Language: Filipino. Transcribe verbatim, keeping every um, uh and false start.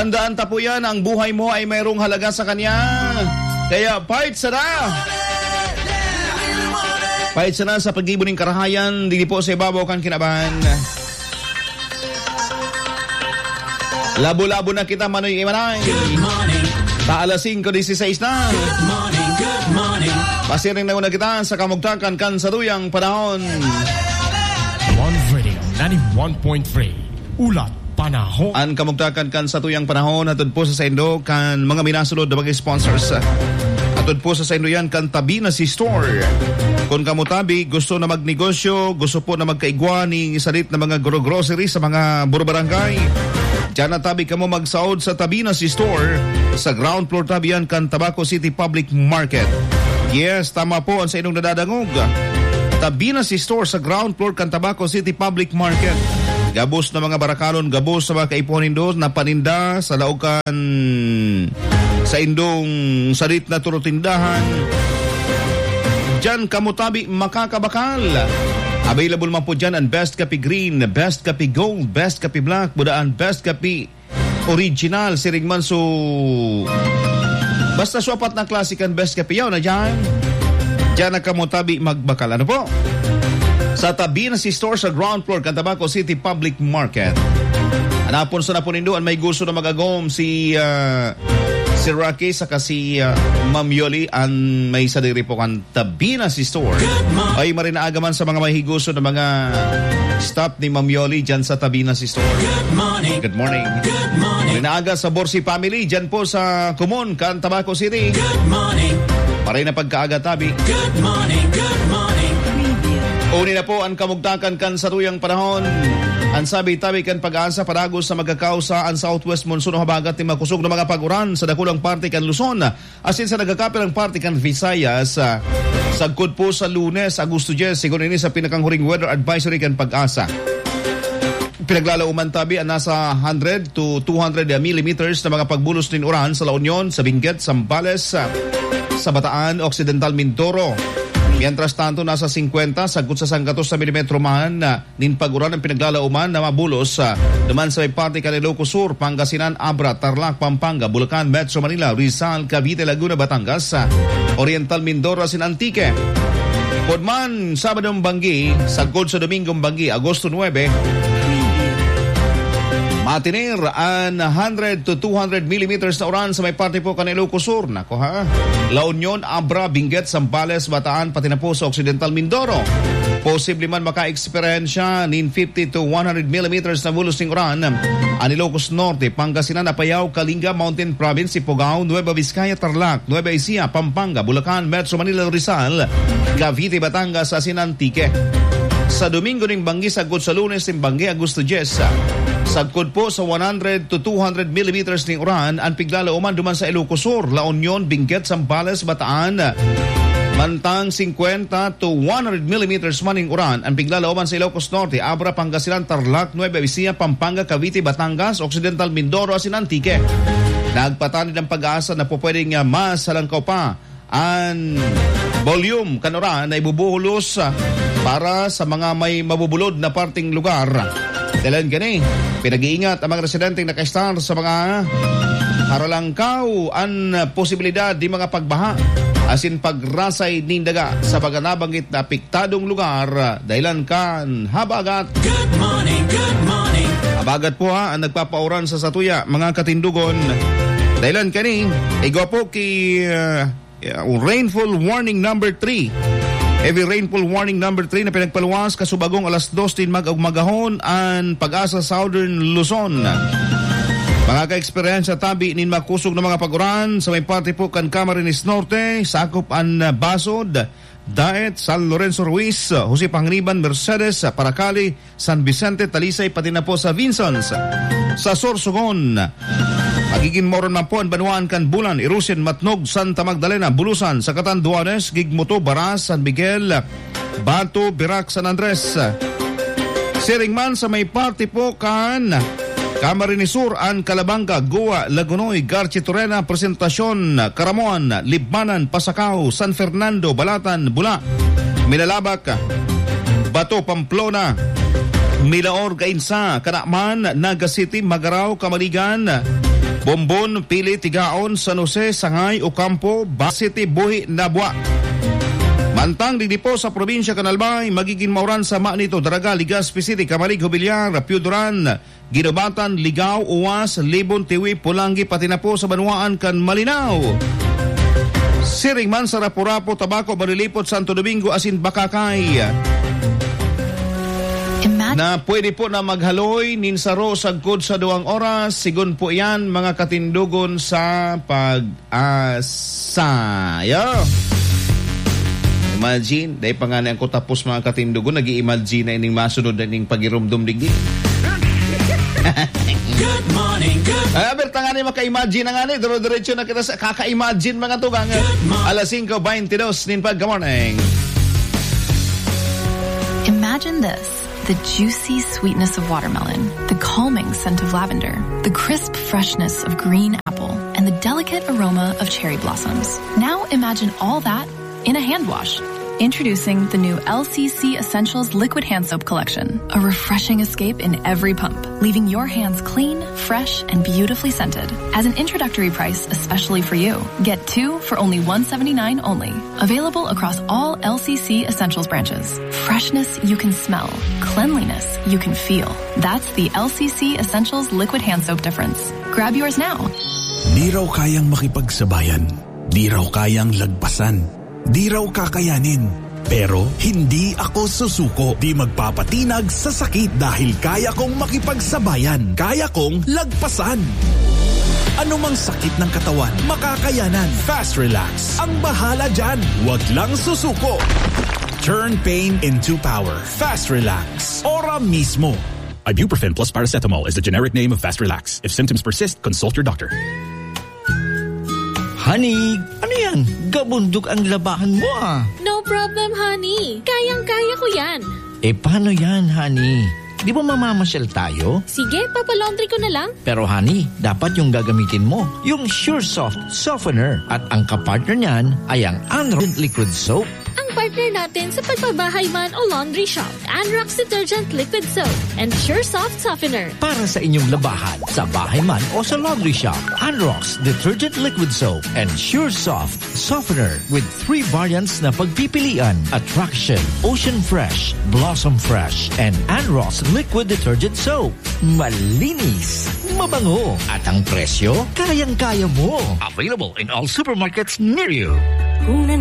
Tandaan ta po yan, ang buhay mo ay mayroong halaga sa kanya. Kaya fight sa na! Fight sa na sa pag-ibon ng karahayan, dili po sa ibabaw kan kinabahan. Labo-labo na kita, Manoy Imanay. Ta alas singko dieciséis na. Good morning, good morning. Pasiring na una kita sa kamugtakan kan sa tuyang panahon. One Radio ninety-one point three. Ulat Panahon. Ang kamugtakan kan sa tuyang panahon atod po sa Saindo kan mga minasulod na mga sponsors. Atod po sa Saindo yan kan Tabina si Store. Kung kamutabi gusto na magnegosyo, gusto po na magkaigwa ni isalit na mga grocery sa mga buro-barangay. Diyan na tabi ka mo magsaod sa Tabina si Store sa ground floor tabi yan kan Tabaco City Public Market. Yes, tama po ang sa inyong nadadangog. Tabina si Store sa ground floor kan Tabaco City Public Market. Gabos na mga barakalon, gabos sa mga kaiponin doon na paninda sa laukan sa indong salit na turutindahan. Diyan kamutabi makakabakal. Available man po dyan ang Best Kape Green, Best Kape Gold, Best Kape Black, budaan Best Kape Original, Sirigman so basta suapat na klasikan Best Kape yaw na dyan. Dyan na kamutabi magbakal. Ano po? Sa Tabina si Store sa ground floor kan Tabaco City Public Market. Anapon sa napuninduan may gusto na magagom si uh, si Rocky saka si uh, Ma'am Yoli ang may sadiri po kan Tabina si Store. Ay marinaagaman sa mga mahiguso na mga staff ni Ma'am Yoli dyan sa Tabina si Store. Good morning. Good morning. Good morning. Marinaaga sa Borsi Family dyan po sa Kumon kan Tabaco City. Good morning. Paray na pagkaaga tabi. Good morning. Good morning. Uni na po ang kamugtakan kan sa tuyang panahon. Ang sabi-tabi kan pag-asa padagos sa magkakausa ang Southwest Monsoon habagat ni makusog na mga pag-uran sa dakulang parte kan Luzon. Asin sa nagkakapil ang parte kan Visayas. Sagkod po sa Lunes, Agosto ten, siguro ini sa pinakanghuring weather advisory kan pag-asa. Pinaglalauman tabi ang nasa one hundred to two hundred millimeters na mga pagbulos ng uran sa La Union, sa Benguet, Zambales, sa Bataan, Occidental Mindoro. Mientras tanto, nasa fifty sagkot sa sanggatos sa milimetro man na nin paguran ang pinaglalauman na mabulos sa naman sa may parte Ilocos Sur, Pangasinan, Abra, Tarlac, Pampanga, Bulacan, Metro Manila, Rizal, Cavite, Laguna, Batangas, Oriental Mindoro, Sin Antique. Podman, Sabadong Banggi, sagkot sa Domingong Banggi, Agosto nine, matinir ang one hundred to two hundred millimeters na uran sa may parte po kan Ilocos Sur. Nako ha. La Union, Abra, Benguet, Zambales, Bataan, pati na po sa Occidental Mindoro. Posible man maka-eksperyensya nin fifty to one hundred millimeters na bulos ng uran ang Ilocos Norte, Pangasinan, Apayao, Kalinga, Mountain Province, Ifugao, Nueva Vizcaya, Tarlac, Nueva Ecija, Pampanga, Bulacan, Metro Manila, Rizal, Cavite, Batangas, Sin Antique. Sa Domingo ng Banggi, sagkod sa Lunes ng Banggi, Agosto ten. Sagkod po sa one hundred to two hundred millimeters ng uran ang piglalauman duman sa Ilocos Sur, La Union, Benguet, Zambales, Bataan. Mantang fifty to one hundred millimeters man ng uran ang piglalauman sa Ilocos Norte, Abra, Pangasinan, Tarlac, Nueva Ecija, Pampanga, Cavite, Batangas, Occidental Mindoro, Sin Antique. Nagpatanid ang pag-asa na po pwedeng uh, mas salangkaw pa ang volume kanuran na ibubuhulos uh, para sa mga may mabubulod na parting lugar. Dalan gani, pinag-iingat ang mga residenteng naka-star sa mga haralangkaw ang posibilidad di mga pagbaha asin pagrasay nindaga sa paganabanggit na apektadong lugar dahilan kan habagat. Good morning, good morning. Habagat po ha ang nagpapauran sa satuya mga katindugon. Dahilan kani, igwa po ki uh, rainfall warning number three. Heavy rainfall warning number three na pinagpaluwas kasubagong alas dos din mag-agmagahon ang Pag-asa Southern Luzon. Mga ka-eksperyensya tabi nin makusog na mga paguran sa may parte po kan Camarines Norte, sakop ang Basod, Daet, San Lorenzo Ruiz, Jose Pangriban, Mercedes, Paracali, San Vicente, Talisay, pati na po sa Vincents. Sa Sorsogon, magiging moron man po ang Banuan, Canbulan, Irusin, Matnog, Santa Magdalena, Bulusan, Sakatan, Duanes, Gigmoto, Baras, San Miguel, Bato, Birac, San Andres. Siringman sa may parte po kan Camarines Sur, an Calabanga, Goa, Lagunoy, Garchi Torena, Presentacion, Caramuan, Libmanan, Pasacao, San Fernando, Balatan, Bula, Milalabak, Bato, Pamplona, Milaor, Gainsa, Kanakman, Naga City, Magaraw, Kamaligan, Bombon, Pili, Tigaon, San Jose, Sangay, Ocampo, Basiti, Buhi, Nabwa. Mantang digdi po sa probinsya Kanalbay, magiging mauran sa Manito, Daraga, Legazpi City, Camalig, Jubilyar, Piuduran, Ginobatan, Ligaw, Uwas, Libon, Tiwi, Pulangi, pati na po sa Banwaan kan Malinaw. Siring man sa Rapo-Rapo, Tabaco, Marilipot, Santo Domingo, Asin, Bakakay. Imagine Na pwede po na maghaloy ninsaro sagkod sa duwang oras. Sigun po yan mga katindugon sa pag-asa. Yeah. Imagine, dahil pa nga na ko tapos mga katindugon, nag-i-imagine na ining masunod na ining pagirumdum digdi. Good morning, good Ay, aberta nga ni maka-imagine na nga ni. Duro-diretso na kita sa kaka-imagine mga tugang. Alas five twenty-two, ninpag, good morning. Imagine this. The juicy sweetness of watermelon, the calming scent of lavender, the crisp freshness of green apple, and the delicate aroma of cherry blossoms. Now imagine all that in a hand wash. Introducing the new L C C Essentials Liquid Hand Soap Collection. A refreshing escape in every pump, leaving your hands clean, fresh, and beautifully scented. As an introductory price especially for you, get two for only one seventy-nine only. Available across all L C C Essentials branches. Freshness you can smell. Cleanliness you can feel. That's the L C C Essentials Liquid Hand Soap difference. Grab yours now. Di raw kayang makipagsabayan. Di raw kayang lagpasan. Di raw kakayanin. Pero hindi ako susuko. Di magpapatinag sa sakit dahil kaya kong makipagsabayan. Kaya kong lagpasan. Anumang sakit ng katawan, makakayanan. Fast Relax. Ang bahala dyan. Huwag lang susuko. Turn pain into power. Fast Relax. Ora mismo. Ibuprofen plus paracetamol is the generic name of Fast Relax. If symptoms persist, consult your doctor. Honey, ano yan? Gabundok ang labahan mo ah. No problem, honey. Kayang-kaya ko yan. Eh, paano yan, honey? Di ba mamamasyal tayo? Sige, papalaundry ko na lang. Pero honey, dapat yung gagamitin mo, yung Sure Soft Softener. At ang kapartner niyan ay ang Anrox Liquid Soap. Ang partner natin sa pagbabahay man o laundry shop, Anrox Detergent Liquid Soap and Sure Soft Softener. Para sa inyong labahan, sa bahay man o sa laundry shop, Anrox Detergent Liquid Soap and Sure Soft Softener with three variants na pagpipilian: Attraction, Ocean Fresh, Blossom Fresh, and Anrox Liquid Detergent Soap. Malinis, mabango, at ang presyo, kayang-kaya mo. Available in all supermarkets near you. Kung